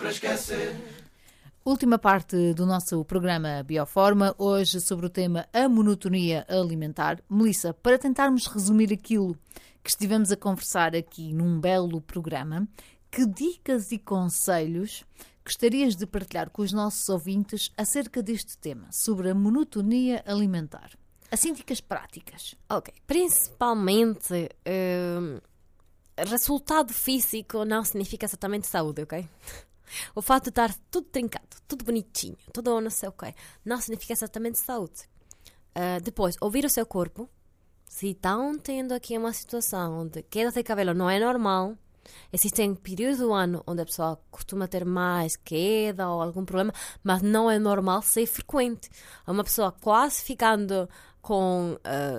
Última parte do nosso programa Bioforma, hoje sobre o tema a monotonia alimentar. Melissa, para tentarmos resumir aquilo que estivemos a conversar aqui num belo programa, que dicas e conselhos gostarias de partilhar com os nossos ouvintes acerca deste tema, sobre a monotonia alimentar? Assim, dicas práticas. Ok, principalmente, resultado físico não significa exatamente saúde, ok? O fato de estar tudo trincado, tudo bonitinho, tudo não sei o quê, não significa exatamente saúde. Depois, ouvir o seu corpo. Se estão tendo aqui uma situação onde queda de cabelo não é normal, existem períodos do ano onde a pessoa costuma ter mais queda ou algum problema, mas não é normal ser frequente. É uma pessoa quase ficando com,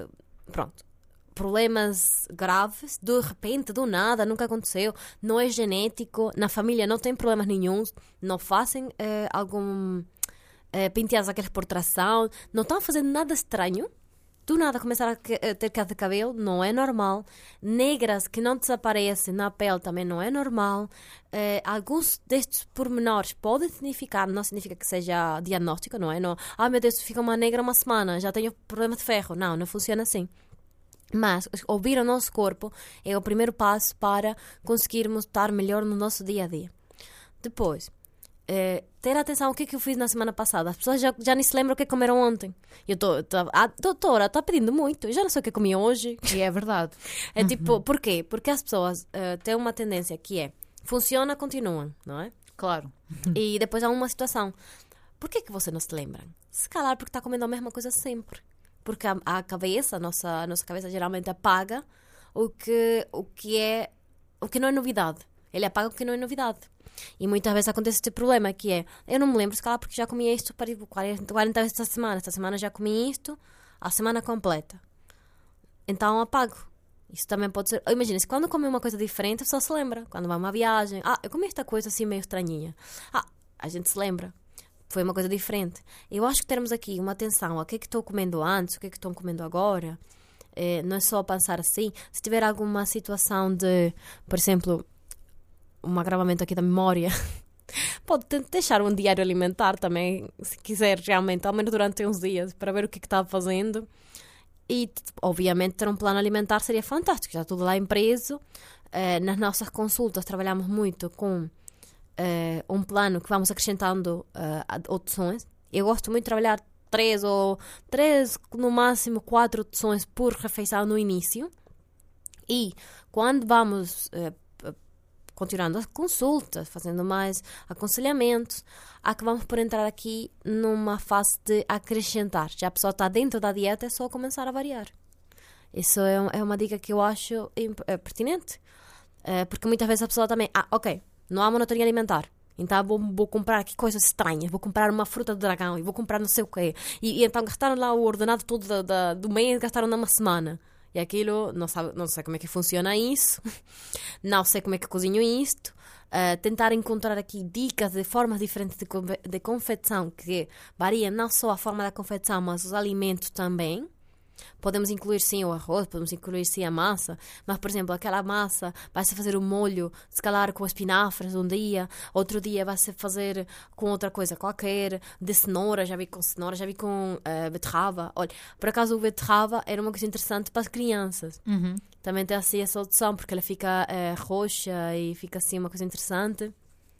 problemas graves, de repente, do nada, nunca aconteceu, não é genético, na família não tem problemas nenhuns, não fazem algum penteados aqueles por tração, não estão fazendo nada estranho, do nada começar a ter queda de cabelo, não é normal, negras que não desaparecem na pele também não é normal, alguns destes pormenores podem significar, não significa que seja diagnóstico, não é? Não, meu Deus, fica uma negra uma semana, já tenho problema de ferro, não funciona assim. Mas ouvir o nosso corpo é o primeiro passo para conseguirmos estar melhor no nosso dia a dia. Depois, ter atenção ao que eu fiz na semana passada. As pessoas já nem se lembram o que comeram ontem. Doutora, está pedindo muito. Eu já não sei o que comi hoje. E é verdade. É tipo, por quê? Porque as pessoas têm uma tendência que é, funciona, continuam, não é? Claro. E depois há uma situação. Por que você não se lembra? Se calhar porque está comendo a mesma coisa sempre. Porque a cabeça, a nossa cabeça geralmente apaga o que não é novidade. Ele apaga o que não é novidade. E muitas vezes acontece este problema que é, eu não me lembro, se calhar porque já comi isto para 40 vezes esta semana já comi isto, a semana completa. Então apago. Isso também pode ser, imagina-se, quando come uma coisa diferente, a pessoa se lembra. Quando vai a uma viagem, eu comi esta coisa assim meio estranhinha. A gente se lembra. Foi uma coisa diferente. Eu acho que termos aqui uma atenção ao que é que estou comendo antes, o que é que estou comendo agora. Não é só pensar assim. Se tiver alguma situação de, por exemplo, um agravamento aqui da memória, pode deixar um diário alimentar também, se quiser realmente, ao menos durante uns dias, para ver o que está fazendo. E, obviamente, ter um plano alimentar seria fantástico. Já tudo lá impreso. Nas nossas consultas trabalhamos muito com um plano que vamos acrescentando opções. Eu gosto muito de trabalhar 3, no máximo 4 opções por refeição no início. E quando vamos continuando as consultas, fazendo mais aconselhamentos, acabamos por entrar aqui numa fase de acrescentar. Já a pessoa está dentro da dieta, é só começar a variar. Isso é uma dica que eu acho pertinente. Porque muitas vezes a pessoa também, ok, não há monotonia alimentar, então vou comprar aqui coisas estranhas, vou comprar uma fruta de dragão e vou comprar não sei o quê. E então gastaram lá o ordenado todo do mês, gastaram numa semana. E aquilo, não sei como é que funciona isso, não sei como é que cozinho isto. Tentar encontrar aqui dicas de formas diferentes de confecção, que variam não só a forma da confecção, mas os alimentos também. Podemos incluir sim o arroz, podemos incluir sim a massa, mas, por exemplo, aquela massa vai-se fazer o molho, se calhar com espinafres um dia, outro dia vai-se fazer com outra coisa qualquer, de cenoura, já vi com cenoura, já vi com beterraba. Olha, por acaso o beterraba era uma coisa interessante para as crianças. Uhum. Também tem assim essa opção, porque ela fica roxa e fica assim uma coisa interessante.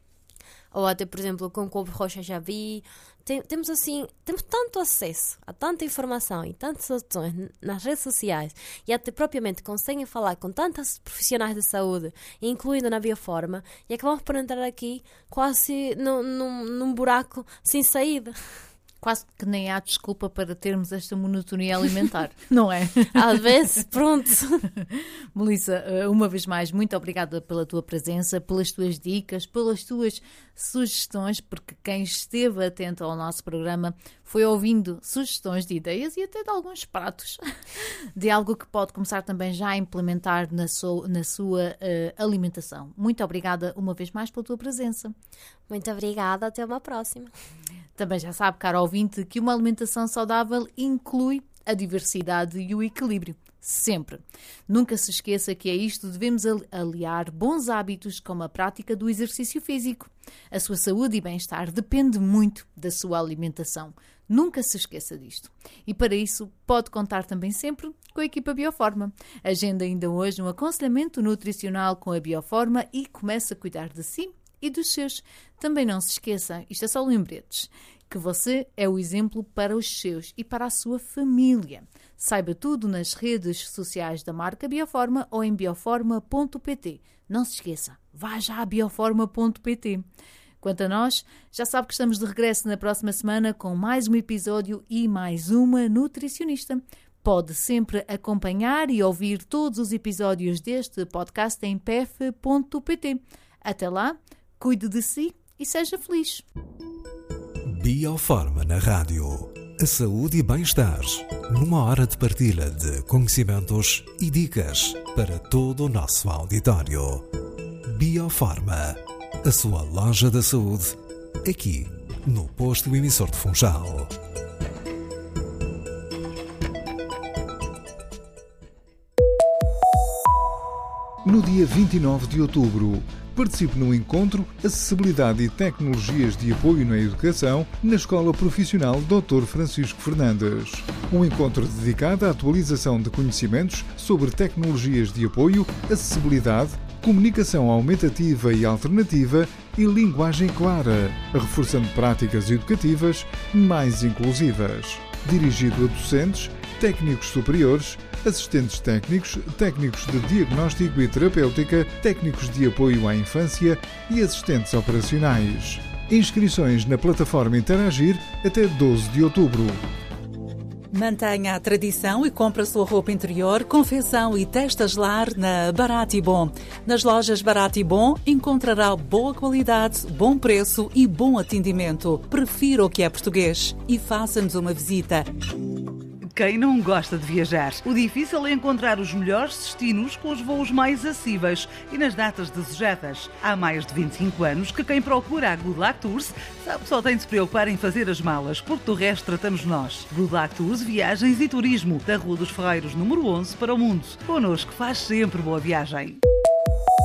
Ou até, por exemplo, com couve roxa já vi. Temos tanto acesso a tanta informação e tantas opções nas redes sociais e até propriamente conseguem falar com tantas profissionais de saúde, incluindo na Bioforma, e acabamos por entrar aqui quase num buraco sem saída. Quase que nem há desculpa para termos esta monotonia alimentar, não é? Às vezes, pronto. Melissa, uma vez mais, muito obrigada pela tua presença, pelas tuas dicas, pelas tuas sugestões, porque quem esteve atento ao nosso programa foi ouvindo sugestões de ideias e até de alguns pratos, de algo que pode começar também já a implementar na sua alimentação. Muito obrigada uma vez mais pela tua presença. Muito obrigada, até uma próxima. Também já sabe, caro ouvinte, que uma alimentação saudável inclui a diversidade e o equilíbrio. sempre. Nunca se esqueça que a isto devemos aliar bons hábitos como a prática do exercício físico. A sua saúde e bem-estar depende muito da sua alimentação. Nunca se esqueça disto. E para isso pode contar também sempre com a equipa Bioforma. Agenda ainda hoje um aconselhamento nutricional com a Bioforma e comece a cuidar de si e dos seus. Também não se esqueça, isto é só lembretes, que você é o exemplo para os seus e para a sua família. Saiba tudo nas redes sociais da marca Bioforma ou em bioforma.pt. Não se esqueça, vá já a bioforma.pt. Quanto a nós, já sabe que estamos de regresso na próxima semana com mais um episódio e mais uma nutricionista. Pode sempre acompanhar e ouvir todos os episódios deste podcast em pef.pt. Até lá, cuide de si e seja feliz. Bioforma na rádio. A saúde e bem-estar numa hora de partilha de conhecimentos e dicas para todo o nosso auditório. Bioforma, a sua loja da saúde, aqui no posto emissor de Funchal. No dia 29 de outubro, participe no encontro Acessibilidade e Tecnologias de Apoio na Educação na Escola Profissional Dr. Francisco Fernandes. Um encontro dedicado à atualização de conhecimentos sobre tecnologias de apoio, acessibilidade, comunicação aumentativa e alternativa e linguagem clara, reforçando práticas educativas mais inclusivas. Dirigido a docentes, técnicos superiores, assistentes técnicos, técnicos de diagnóstico e terapêutica, técnicos de apoio à infância e assistentes operacionais. Inscrições na plataforma Interagir até 12 de outubro. Mantenha a tradição e compre a sua roupa interior, confecção e testas lar na Barato e Bom. Nas lojas Barato e Bom encontrará boa qualidade, bom preço e bom atendimento. Prefira o que é português e faça-nos uma visita. Quem não gosta de viajar? O difícil é encontrar os melhores destinos com os voos mais acessíveis e nas datas desejadas. Há mais de 25 anos que quem procura a Good Luck Tours sabe que só tem de se preocupar em fazer as malas, porque do resto tratamos nós. Good Luck Tours, viagens e turismo, da Rua dos Ferreiros, número 11, para o mundo. Connosco faz sempre boa viagem.